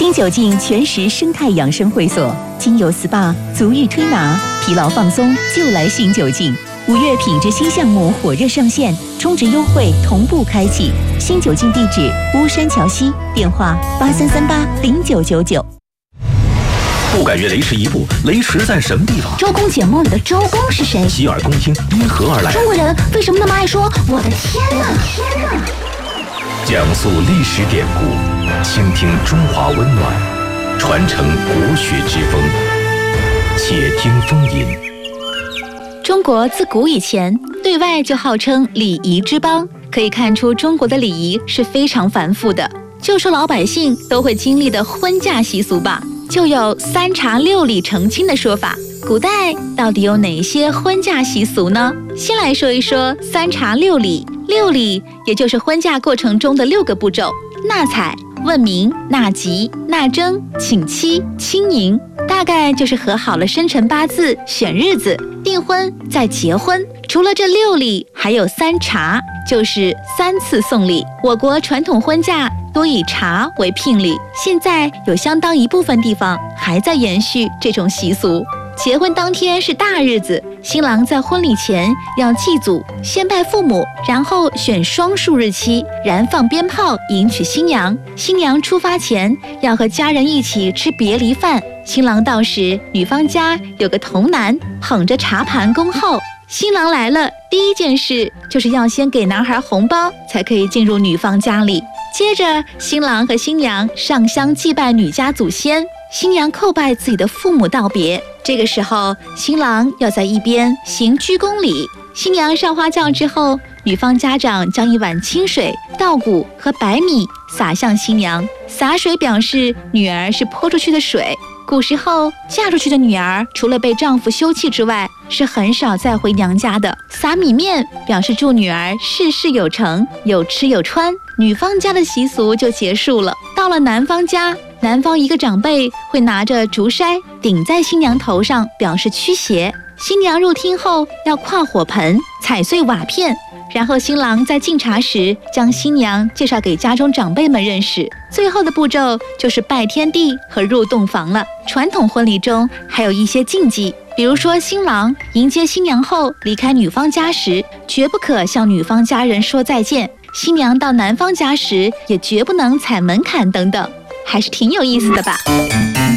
新酒劲全食生态养生会所，精油 SPA、足浴推拿，疲劳放松就来新酒劲。5月品质新项目火热上线，充值优惠同步开启。新酒劲地址：巫山桥西，电话83380999。 不敢越雷池一步，雷池在什么地方？ 周公解梦里的周公是谁？ 洗耳恭听因何而来？ 中国人为什么那么爱说我的天哪？ 讲述历史典故，倾听中华温暖，传承国学之风。且听风吟。 中国自古以前对外就号称礼仪之邦，可以看出中国的礼仪是非常繁复的。就说老百姓都会经历的婚嫁习俗吧，就有3茶6礼成亲的说法。古代到底有哪些婚嫁习俗呢？先来说一说3茶6礼。6礼也就是婚嫁过程中的6个步骤：纳采、问名、纳吉、纳征、请期、亲迎。大概就是合好了生辰八字，选日子，订婚，再结婚。除了这6礼，还有3茶，就是3次送礼。我国传统婚嫁多以茶为聘礼，现在有相当一部分地方还在延续这种习俗。结婚当天是大日子，新郎在婚礼前要祭祖，先拜父母，然后选双数日期，燃放鞭炮迎娶新娘。新娘出发前要和家人一起吃别离饭。新郎到时，女方家有个童男捧着茶盘恭候。新郎来了，第一件事就是要先给男孩红包，才可以进入女方家里。接着，新郎和新娘上香祭拜女家祖先，新娘叩拜自己的父母道别。这个时候，新郎要在一边行鞠躬礼。新娘上花轿之后，女方家长将一碗清水、稻谷和白米洒向新娘，洒水表示女儿是泼出去的水。古时候，嫁出去的女儿除了被丈夫休弃之外，是很少再回娘家的。撒米面表示祝女儿事事有成，有吃有穿。女方家的习俗就结束了。到了男方家，男方一个长辈会拿着竹筛顶在新娘头上，表示驱邪。新娘入厅后要跨火盆，踩碎瓦片，然后新郎在敬茶时将新娘介绍给家中长辈们认识。最后的步骤就是拜天地和入洞房了。传统婚礼中还有一些禁忌，比如说新郎迎接新娘后离开女方家时，绝不可向女方家人说再见；新娘到男方家时，也绝不能踩门槛等等，还是挺有意思的吧。